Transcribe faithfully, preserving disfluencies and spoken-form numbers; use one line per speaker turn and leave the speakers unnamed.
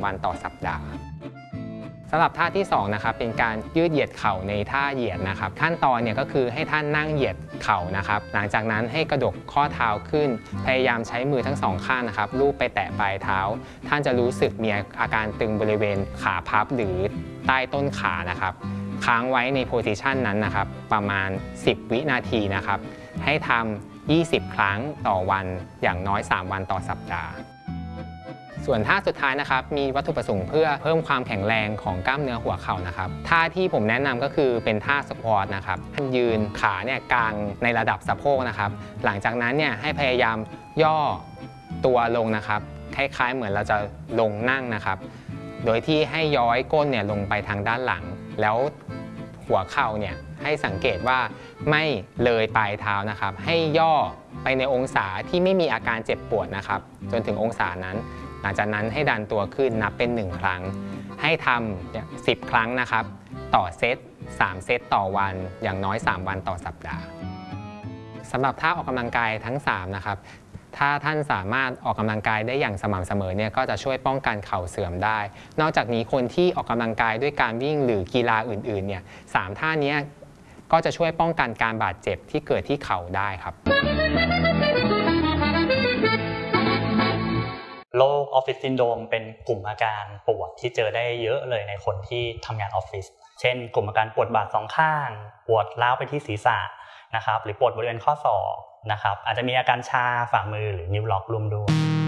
วันต่อสัปดาห์สำหรับท่าที่สองนะครับเป็นการยืดเหยียดเข่าในท่าเหยียดนะครับขั้นตอนเนี่ยก็คือให้ท่านนั่งเหยียดเข่านะครับหลังจากนั้นให้กระดกข้อเท้าขึ้นพยายามใช้มือทั้งสองข้างนะครับลูบไปแตะปลายเท้าท่านจะรู้สึกมีอาการตึงบริเวณขาพับหรือใต้ต้นขานะครับค้างไว้ในโพสิชันนั้นนะครับประมาณสิบวินาทีนะครับให้ทำยี่สิบครั้งต่อวันอย่างน้อยสามวันต่อสัปดาห์ส่วนท่าสุดท้ายนะครับมีวัตถุประสงค์เพื่อเพิ่มความแข็งแรงของกล้ามเนื้อหัวเข่านะครับท่าที่ผมแนะนำก็คือเป็นท่าสควอตนะครับท่านยืนขาเนี่ยกลางในระดับสะโพกนะครับหลังจากนั้นเนี่ยให้พยายามย่อตัวลงนะครับคล้ายๆเหมือนเราจะลงนั่งนะครับโดยที่ให้ย้อยก้นเนี่ยลงไปทางด้านหลังแล้วหัวเข่าเนี่ยให้สังเกตว่าไม่เลยปลายเท้านะครับให้ย่อไปในองศาที่ไม่มีอาการเจ็บปวดนะครับจนถึงองศานั้นหลังจากนั้นให้ดันตัวขึ้นนับเป็นหนึ่งครั้งให้ทำสิบครั้งนะครับต่อเซตสามเซตต่อวันอย่างน้อยสามวันต่อสัปดาห์สำหรับท่าออกกำลังกายทั้งสามนะครับถ้าท่านสามารถออกกำลังกายได้อย่างสม่ำเสมอเนี่ยก็จะช่วยป้องกันเข่าเสื่อมได้นอกจากนี้คนที่ออกกำลังกายด้วยการวิ่งหรือกีฬาอื่นๆเนี่ยสามท่านี้ก็จะช่วยป้องกันการบาดเจ็บที่เกิดที่เข่าได้ครับ
โรคออฟฟิศซินโดรมเป็นกลุ่มอาการปวดที่เจอได้เยอะเลยในคนที่ทำงานออฟฟิศเช่นกลุ่มอาการปวดบ่าสองข้างปวดร้าวไปที่ศีรษะนะครับหรือปวดบริเวณข้อศอกนะครับอาจจะมีอาการชาฝ่ามือหรือนิ้วล็อกร่วมด้วย